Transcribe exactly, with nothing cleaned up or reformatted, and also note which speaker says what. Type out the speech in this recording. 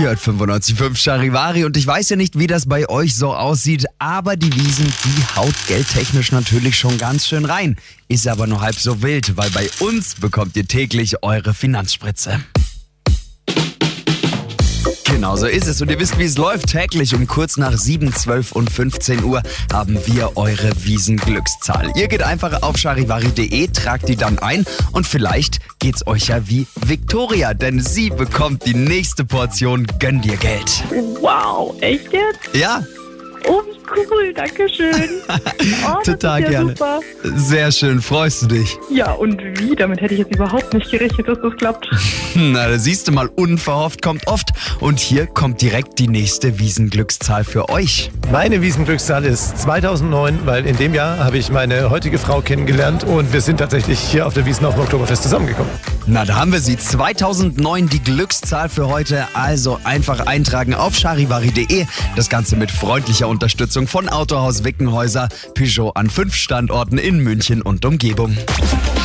Speaker 1: Ihr hört fünfundneunzig Komma fünf Charivari und ich weiß ja nicht, wie das bei euch so aussieht, aber die Wiesn, die haut geldtechnisch natürlich schon ganz schön rein. Ist aber nur halb so wild, weil bei uns bekommt ihr täglich eure Finanzspritze. Genau so ist es und ihr wisst, wie es läuft. Täglich um kurz nach sieben, zwölf und fünfzehn Uhr haben wir eure Wiesn-Glückszahl. Ihr geht einfach auf charivari punkt de, tragt die dann ein und vielleicht geht's euch ja wie Victoria, denn sie bekommt die nächste Portion Gönn dir Geld.
Speaker 2: Wow, echt jetzt?
Speaker 1: Ja.
Speaker 2: Oh, wie cool, danke schön. Oh, das
Speaker 1: Total
Speaker 2: ist ja
Speaker 1: gerne.
Speaker 2: Super.
Speaker 1: Sehr schön, freust du dich?
Speaker 2: Ja, und wie? Damit hätte ich jetzt überhaupt nicht gerechnet, dass das klappt.
Speaker 1: Na, da siehst du mal, unverhofft kommt oft. Und hier kommt direkt die nächste Wiesn-Glückszahl für euch.
Speaker 3: Meine Wiesn-Glückszahl ist zweitausendneun, weil in dem Jahr habe ich meine heutige Frau kennengelernt und wir sind tatsächlich hier auf der Wiesn auf dem Oktoberfest zusammengekommen.
Speaker 1: Na, da haben wir sie. zweitausendneun die Glückszahl für heute. Also einfach eintragen auf charivari punkt de. Das Ganze mit freundlicher Unterstützung von Autohaus Wickenhäuser, Peugeot an fünf Standorten in München und Umgebung.